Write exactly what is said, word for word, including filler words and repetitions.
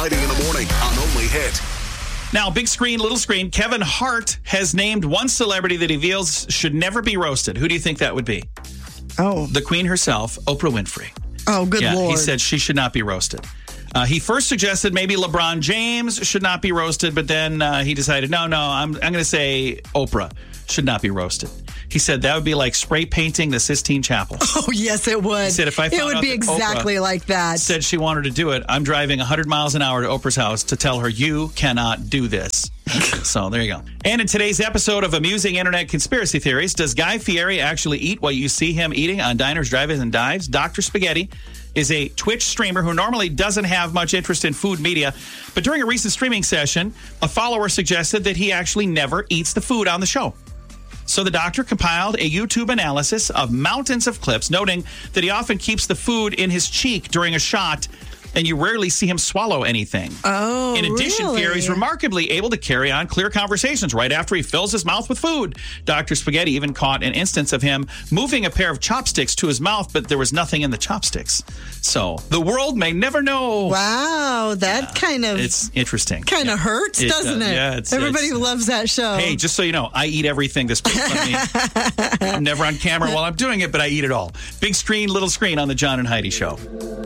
Heidi in the morning on Only Hit. Now, big screen, little screen, Kevin Hart has named one celebrity that he feels should never be roasted. Who do you think that would be? Oh. The queen herself, Oprah Winfrey. Oh, good yeah, Lord. He said she should not be roasted. Uh, he first suggested maybe LeBron James should not be roasted, but then uh, he decided, no, no, I'm, I'm going to say Oprah should not be roasted. He said that would be like spray painting the Sistine Chapel. Oh, yes, it would. He said if I found it would out be that exactly Oprah like that. said she wanted to do it, I'm driving one hundred miles an hour to Oprah's house to tell her you cannot do this. So there you go. And in today's episode of Amusing Internet Conspiracy Theories, does Guy Fieri actually eat what you see him eating on Diners, Drive-Ins, and Dives? Doctor Spaghetti is a Twitch streamer who normally doesn't have much interest in food media, but during a recent streaming session, a follower suggested that he actually never eats the food on the show. So the doctor compiled a YouTube analysis of mountains of clips, noting that he often keeps the food in his cheek during a shot, and you rarely see him swallow anything. Oh, In addition, really? Fieri's remarkably able to carry on clear conversations right after he fills his mouth with food. Doctor Spaghetti even caught an instance of him moving a pair of chopsticks to his mouth, but there was nothing in the chopsticks. So the world may never know. Wow, that Yeah, kind of It's interesting. kind of Yeah. hurts, It doesn't does. it? Yeah, it's- Everybody it's- loves that show. Hey, just so you know, I eat everything that's put on me. I'm never on camera while I'm doing it, but I eat it all. Big screen, little screen on the John and Heidi Show.